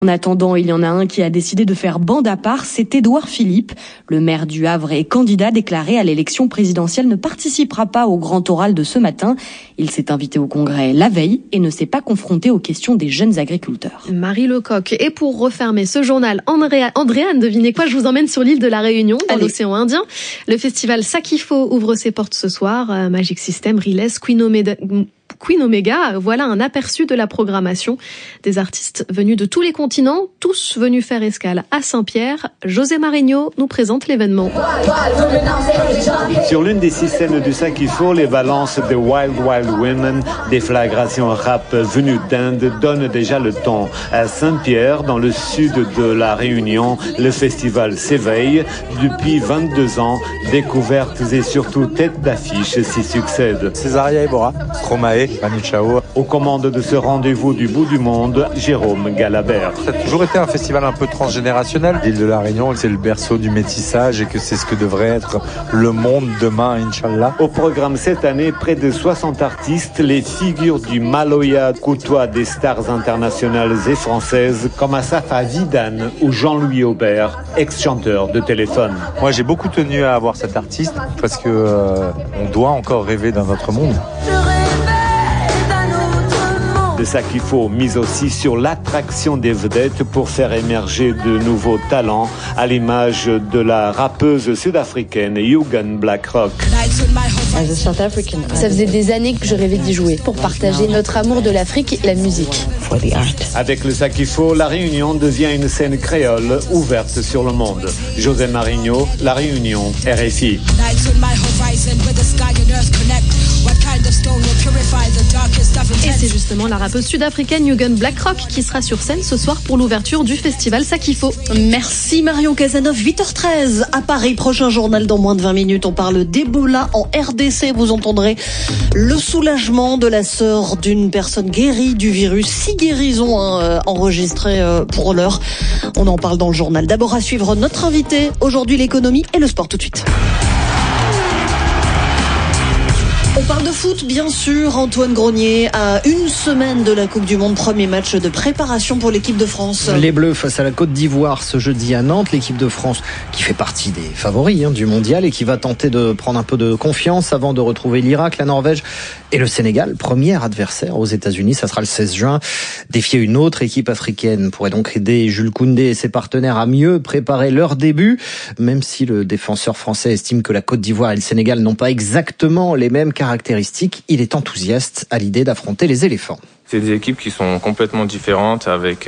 En attendant, il y en a un qui a décidé de faire bande à part, c'est Édouard Philippe. Le maire du Havre et candidat déclaré à l'élection présidentielle ne participera pas au grand oral de ce matin. Il s'est invité au congrès la veille et ne s'est pas confronté aux questions des jeunes agriculteurs. Marie Lecoq. Et pour refermer ce journal, Andréane, devinez quoi, je vous emmène sur l'île de la Réunion, dans l'océan Indien. Le festival Sakifo ouvre ses portes ce soir. Magic System, Riles, Queen Omega, voilà un aperçu de la programmation. Des artistes venus de tous les continents, tous venus faire escale à Saint-Pierre. José Marigno nous présente l'événement. Sur l'une des 6 scènes du Sakifo, les balances de Wild Wild Women, déflagration rap venue d'Inde, donnent déjà le ton. À Saint-Pierre, dans le sud de la Réunion, le festival s'éveille. Depuis 22 ans, découvertes et surtout têtes d'affiche s'y succèdent. Césaria Ebora, Stromae, Manu Chao. Aux commandes de ce rendez-vous du bout du monde, Jérôme Galabert. Ça a toujours été un festival un peu transgénérationnel. L'île de la Réunion, c'est le berceau du métissage et que c'est ce que devrait être le monde demain, Inch'Allah. Au programme cette année, près de 60 artistes, les figures du Maloya côtoient des stars internationales et françaises comme Asaf Avidan ou Jean-Louis Aubert, ex-chanteur de Téléphone. Moi, j'ai beaucoup tenu à avoir cet artiste parce que on doit encore rêver d'un autre monde. De Sakifo mise aussi sur l'attraction des vedettes pour faire émerger de nouveaux talents, à l'image de la rappeuse sud-africaine Yugen Blackrock. Ça faisait des années que je rêvais d'y jouer pour partager notre amour de l'Afrique et la musique. Avec le Sakifo, la Réunion devient une scène créole ouverte sur le monde. José Marigno, La Réunion, RFI. Et c'est justement la rappeuse sud-africaine Yugen Blackrock qui sera sur scène ce soir pour l'ouverture du festival Sakifo. Merci Marion Cazeneuve, 8h13 à Paris. Prochain journal dans moins de 20 minutes. On parle d'Ebola en RDC. Vous entendrez le soulagement de la sœur d'une personne guérie du virus. 6 guérisons enregistrées pour l'heure. On en parle dans le journal. D'abord à suivre notre invité. Aujourd'hui l'économie et le sport tout de suite. On parle de foot, bien sûr. Antoine Grenier, à une semaine de la Coupe du Monde, premier match de préparation pour l'équipe de France. Les Bleus face à la Côte d'Ivoire ce jeudi à Nantes. L'équipe de France qui fait partie des favoris du mondial et qui va tenter de prendre un peu de confiance avant de retrouver l'Irak, la Norvège et le Sénégal. Premier adversaire aux États-Unis, ça sera le 16 juin. Défier une autre équipe africaine pourrait donc aider Jules Koundé et ses partenaires à mieux préparer leur début. Même si le défenseur français estime que la Côte d'Ivoire et le Sénégal n'ont pas exactement les mêmes caractéristiques, il est enthousiaste à l'idée d'affronter les éléphants. C'est des équipes qui sont complètement différentes, avec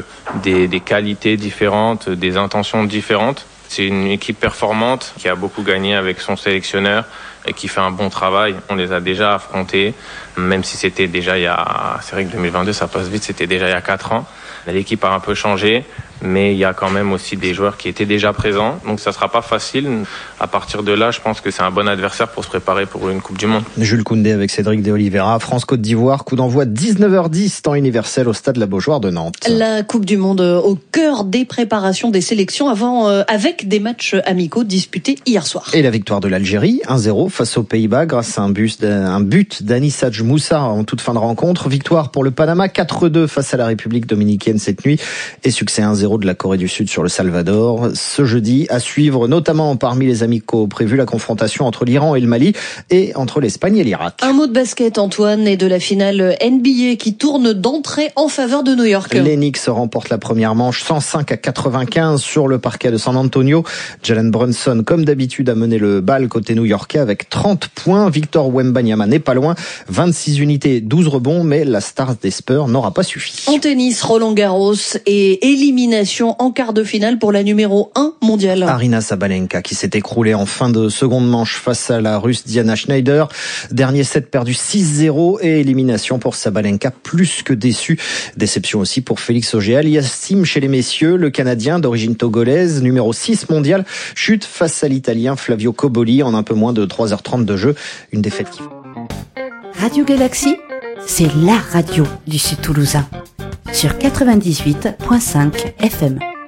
des qualités différentes, des intentions différentes. C'est une équipe performante qui a beaucoup gagné avec son sélectionneur et qui fait un bon travail. On les a déjà affrontés, même si c'était déjà c'est vrai que 2022 ça passe vite, c'était déjà il y a 4 ans. L'équipe a un peu changé, mais il y a quand même aussi des joueurs qui étaient déjà présents, donc ça sera pas facile. À partir de là, je pense que c'est un bon adversaire pour se préparer pour une Coupe du Monde. Jules Koundé avec Cédric de Oliveira, France-Côte d'Ivoire, coup d'envoi 19h10, temps universel au stade La Beaujoire de Nantes. La Coupe du Monde au cœur des préparations des sélections avec des matchs amicaux disputés hier soir. Et la victoire de l'Algérie, 1-0 face aux Pays-Bas grâce à un but d'Anis Hadj Moussa en toute fin de rencontre. Victoire pour le Panama, 4-2 face à la République dominicaine cette nuit et succès 1-0 de la Corée du Sud sur le Salvador. Ce jeudi, à suivre notamment parmi les amicaux prévus, la confrontation entre l'Iran et le Mali et entre l'Espagne et l'Irak. Un mot de basket, Antoine, et de la finale NBA qui tourne d'entrée en faveur de New York. Les Knicks remportent la première manche 105-95 sur le parquet de San Antonio. Jalen Brunson, comme d'habitude, a mené le bal côté new-yorkais avec 30 points. Victor Wembanyama n'est pas loin. 26 unités, 12 rebonds, mais la star des Spurs n'aura pas suffi. En tennis, Roland Garros et élimination en quart de finale pour la numéro 1 mondiale. Aryna Sabalenka qui s'est écroulée en fin de seconde manche face à la Russe Diana Schneider. Dernier set perdu 6-0 et élimination pour Sabalenka plus que déçue. Déception aussi pour Félix Auger-Aliassime chez les messieurs. Le Canadien d'origine togolaise, numéro 6 mondial, chute face à l'Italien Flavio Cobolli en un peu moins de 3h30 de jeu. Une défaite qui... Radio Galaxy, c'est la radio du Sud Toulousain sur 98.5 FM.